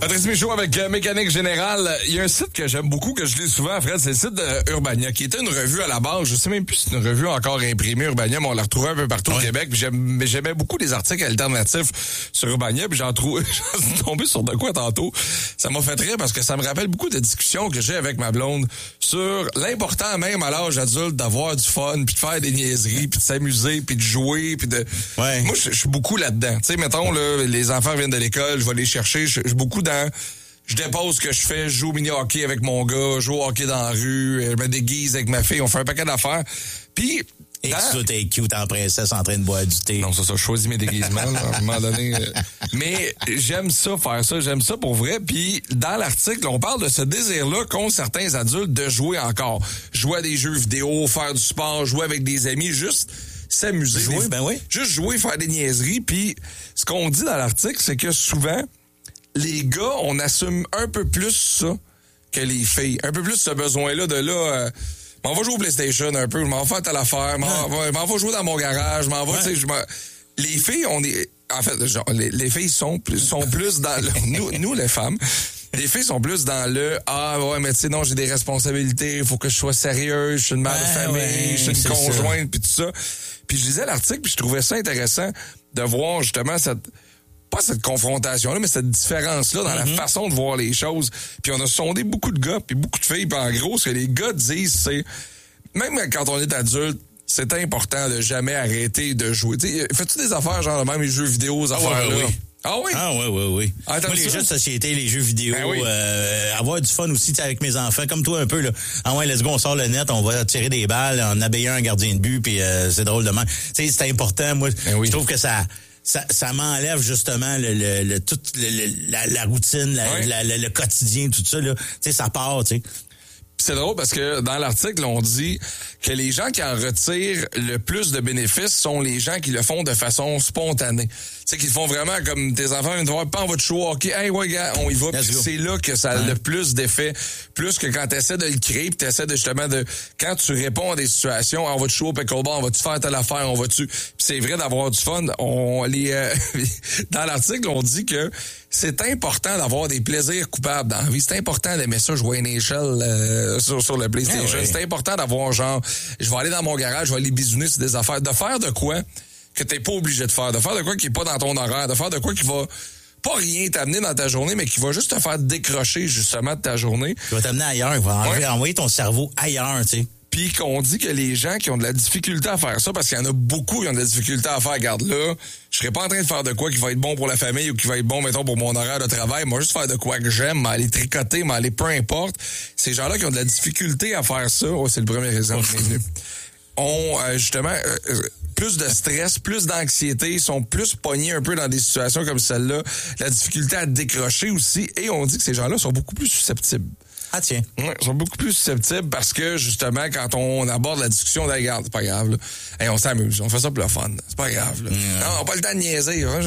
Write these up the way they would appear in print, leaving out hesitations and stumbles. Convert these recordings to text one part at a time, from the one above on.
Patrice Michaud avec Mécanique Générale. Il y a un site que j'aime beaucoup, que je lis souvent, Fred, c'est le site de Urbania, qui était une revue à la base. Je sais même plus si c'est une revue encore imprimée, Urbania, mais on la retrouvait un peu partout au Québec. Puis j'aimais beaucoup les articles alternatifs sur Urbania, puis j'en suis tombé sur de quoi tantôt. Ça m'a fait rire parce que ça me rappelle beaucoup de discussions que j'ai avec ma blonde sur l'important même à l'âge adulte d'avoir du fun, puis de faire des niaiseries, puis de s'amuser, puis de jouer, puis de... Ouais. Moi, je suis beaucoup là-dedans. Tu sais, mettons, là, les enfants viennent de l'école, je vais les chercher, je suis beaucoup dans... Je dépose ce que je fais, je joue au mini-hockey avec mon gars, je joue au hockey dans la rue, je me déguise avec ma fille, on fait un paquet d'affaires. Puis... Et tu t'es cute en princesse en train de boire du thé. Non, ça, je choisis mes déguisements, là, à un moment donné. Mais j'aime ça, faire ça, j'aime ça pour vrai. Puis dans l'article, on parle de ce désir-là qu'ont certains adultes de jouer encore. Jouer à des jeux vidéo, faire du sport, jouer avec des amis, juste s'amuser. Jouer, ben oui. Juste jouer, faire des niaiseries. Puis ce qu'on dit dans l'article, c'est que souvent, les gars, on assume un peu plus ça que les filles. Un peu plus ce besoin-là de là... m'en va jouer au PlayStation un peu, je m'en vais faire telle affaire, m'en va jouer dans mon garage, m'en va, tu sais, les filles, on est, en fait, genre, les filles sont plus dans nous, les femmes, les filles sont plus dans mais tu sais, non, j'ai des responsabilités, il faut que je sois sérieuse, je suis une mère de famille, je suis une conjointe, puis tout ça. Puis je lisais l'article, puis je trouvais ça intéressant de voir justement pas cette confrontation-là, mais cette différence-là dans la façon de voir les choses. Puis on a sondé beaucoup de gars, puis beaucoup de filles, puis en gros, ce que les gars disent, c'est, même quand on est adulte, c'est important de jamais arrêter de jouer. T'sais, fais-tu des affaires, genre même les jeux vidéo, affaires-là? Oui. Ah oui? Ah oui. Ah, moi, les jeux de société, les jeux vidéo, oui. avoir du fun aussi avec mes enfants, comme toi un peu, là. Ah ouais, let's go, on sort le net, on va tirer des balles, en abeillant un gardien de but, puis c'est drôle de même. Tu sais, c'est important. Moi, je trouve que ça m'enlève justement toute la routine, le quotidien, tout ça, là. Tu sais, ça part, tu sais. C'est drôle parce que dans l'article, on dit que les gens qui en retirent le plus de bénéfices sont les gens qui le font de façon spontanée. Tu sais, qu'ils font vraiment comme tes enfants viennent te voir, pas en va te jouer, ok, hey, ouais, gars, on y va. Puis c'est là que ça a le plus d'effet. Plus que quand t'essaies de le créer, puis t'essaies de justement quand tu réponds à des situations, on va te jouer au pickleball, on va te faire telle affaire, on va tu. Puis c'est vrai d'avoir du fun. Dans l'article, on dit que c'est important d'avoir des plaisirs coupables dans la vie. C'est important d'aimer ça, jouer à une échelle sur le PlayStation. C'est important d'avoir genre, je vais aller dans mon garage, je vais aller bisouner sur des affaires. De faire de quoi que t'es pas obligé de faire. De faire de quoi qui est pas dans ton horaire. De faire de quoi qui va pas rien t'amener dans ta journée, mais qui va juste te faire décrocher justement de ta journée. Qui va t'amener ailleurs. Il va envoyer ton cerveau ailleurs, tu sais. Puis qu'on dit que les gens qui ont de la difficulté à faire ça, parce qu'il y en a beaucoup qui ont de la difficulté à faire, regarde là, je serais pas en train de faire de quoi qui va être bon pour la famille ou qui va être bon, mettons, pour mon horaire de travail. Moi, juste faire de quoi que j'aime, m'aller tricoter, m'aller peu importe. Ces gens-là qui ont de la difficulté à faire ça, c'est le premier exemple qui est venu, ont justement plus de stress, plus d'anxiété, sont plus pognés un peu dans des situations comme celle-là, la difficulté à décrocher aussi, et on dit que ces gens-là sont beaucoup plus susceptibles. Ah tiens. Ouais, ils sont beaucoup plus susceptibles parce que justement quand on aborde la discussion, on regarde, c'est pas grave là. Hey, on s'amuse, on fait ça pour le fun. C'est pas grave là. Non, on n'a pas le temps de niaiser. Hein,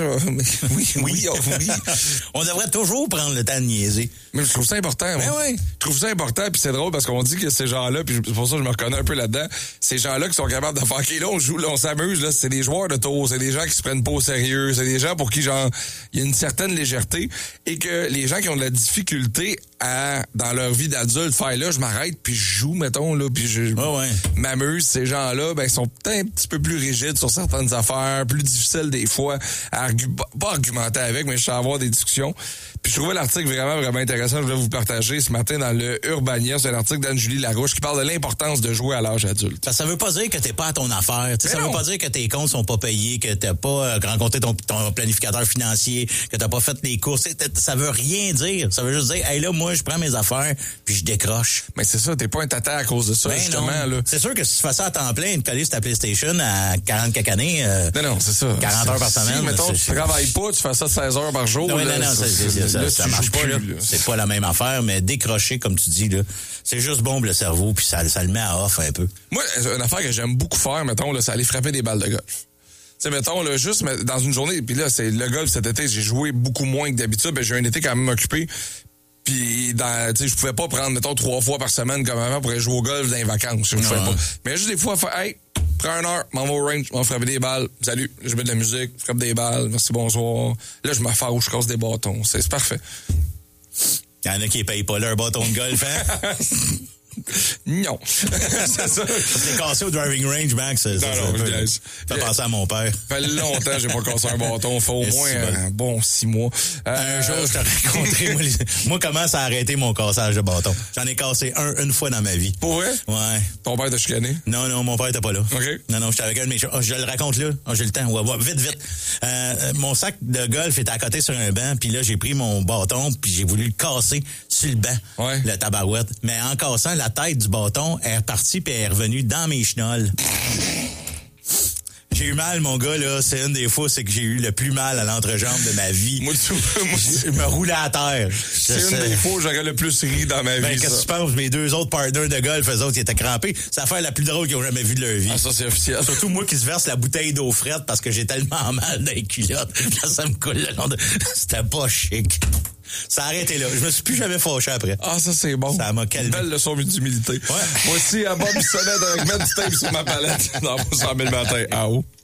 oui. On devrait toujours prendre le temps de niaiser. Mais je trouve ça important. Ben oui. Je trouve ça important puis c'est drôle parce qu'on dit que ces gens-là, puis c'est pour ça que je me reconnais un peu là-dedans, ces gens-là qui sont capables de faire OK, là on joue, là on s'amuse, là c'est des joueurs de tour, c'est des gens qui se prennent pas au sérieux, c'est des gens pour qui genre il y a une certaine légèreté et que les gens qui ont de la difficulté à dans leur vie d'adulte faire là je m'arrête puis je joue mettons là puis je m'amuse, ces gens-là ben ils sont peut-être un petit peu plus rigides sur certaines affaires, plus difficiles des fois à pas argumenter avec, mais je sais avoir des discussions. Puis je trouvais l'article vraiment intéressant, je voulais vous partager ce matin dans le Urbania, c'est un article d'Anne-Julie Larouche qui parle de l'importance de jouer à l'âge adulte. Ça veut pas dire que t'es pas à ton affaire, ça veut pas dire que tes comptes sont pas payés, que t'as pas rencontré ton planificateur financier, que t'as pas fait les courses, ça veut rien dire, ça veut juste dire hey là moi je prends mes affaires puis je décroche. Mais c'est ça, t'es pas un tata à cause de ça justement là. C'est sûr que si tu fais ça à temps plein, une coller sur ta PlayStation à 40 quelques années, non, c'est ça. 40 heures par semaine. Si, mettons, tu travailles pas, tu fais ça 16 heures par jour. Non, ça marche pas, là. C'est pas la même affaire, mais décrocher, comme tu dis, là, c'est juste bon pour le cerveau, puis ça le met à off un peu. Moi, une affaire que j'aime beaucoup faire, mettons, là, c'est aller frapper des balles de golf. Tu sais, mettons, là, juste dans une journée, puis là, c'est le golf cet été, j'ai joué beaucoup moins que d'habitude, ben, j'ai un été quand même occupé. Puis, tu sais, je pouvais pas prendre, mettons, 3 fois par semaine comme avant pour aller jouer au golf dans les vacances. Je pouvais pas. Mais juste des fois, hey, prends une heure, m'en va au range, m'en frapper des balles. Salut, je mets de la musique, frappe des balles, merci, bonsoir. Là, je m'affaire où je casse des bâtons. C'est parfait. Il y en a qui ne payent pas leur bâton de golf, hein? Non. C'est ça. C'est cassé au driving range, Max. Non, je laisse. Ça fait penser à mon père. Ça fait longtemps que j'ai pas cassé un bâton. Fait au moins un bon 6 mois. Un jour, je t'ai raconté, moi, comment ça a arrêté mon cassage de bâton. J'en ai cassé une fois dans ma vie. Pour vrai? Ouais. Ton père t'a chicané? Non, mon père était pas là. OK. Non, j'étais avec un de mes je le raconte là. J'ai le temps. Ouais, vite. Mon sac de golf était à côté sur un banc, puis là, j'ai pris mon bâton, puis j'ai voulu le casser sur le banc. Ouais. Le tabarouette. Mais en cassant, la tête du bâton est repartie puis elle est revenue dans mes chenolles. J'ai eu mal, mon gars, là. C'est une des fois, c'est que j'ai eu le plus mal à l'entrejambe de ma vie. Moi, je me roulais à terre. C'est une des fois où j'aurais le plus ri dans ma vie. Qu'est-ce que tu penses? Mes deux autres partners de golf, eux autres, ils étaient crampés. C'est l'affaire la plus drôle qu'ils ont jamais vue de leur vie. Ah, ça, c'est officiel. Surtout moi qui se verse la bouteille d'eau frette parce que j'ai tellement mal dans les culottes quand ça me coule le long de... C'était pas chic. Ça a arrêté là. Je me suis plus jamais fâché après. Ah, ça, c'est bon. Ça m'a calmé. Belle leçon d'humilité. Ouais. Moi aussi, à Bob Bissonnette avec mettre du tape sur ma palette dans 100 000 matins. Ah, oh.